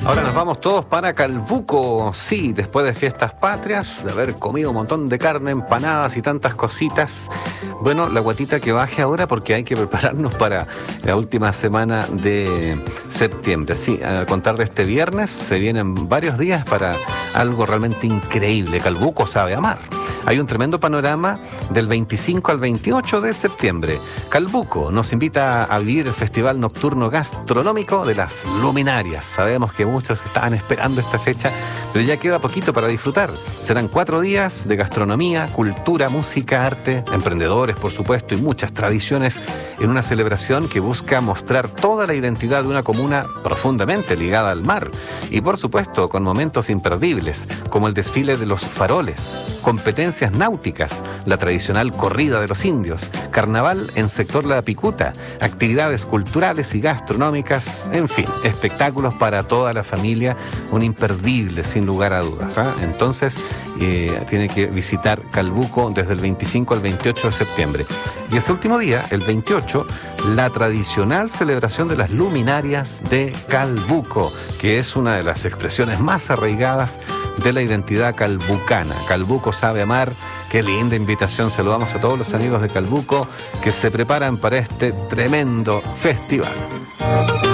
Ahora nos vamos todos para Calbuco, sí, después de fiestas patrias, de haber comido un montón de carne, empanadas y tantas cositas. Bueno, la guatita que baje ahora porque hay que prepararnos para la última semana de septiembre. Sí, al contar de este viernes se vienen varios días para algo realmente increíble. Calbuco sabe amar. Hay un tremendo panorama del 25 al 28 de septiembre. Calbuco nos invita a vivir el Festival Nocturno Gastronómico de las Luminarias. Sabemos que muchos estaban esperando esta fecha, pero ya queda poquito para disfrutar. Serán 4 días de gastronomía, cultura, música, arte, emprendedores, por supuesto, y muchas tradiciones en una celebración que busca mostrar toda la identidad de una comuna profundamente ligada al mar. Y, por supuesto, con momentos imperdibles, como el desfile de los faroles, competencias náuticas, la tradicional corrida de los indios, carnaval en sector La Picuta, actividades culturales y gastronómicas, en fin, espectáculos para toda la familia, un imperdible sin lugar a dudas, ¿eh? Entonces tiene que visitar Calbuco desde el 25 al 28 de septiembre. Y ese último día, el 28, la tradicional celebración de las luminarias de Calbuco, que es una de las expresiones más arraigadas de la identidad calbucana. Calbuco sabe amar. Qué linda invitación. Saludamos a todos los amigos de Calbuco que se preparan para este tremendo festival.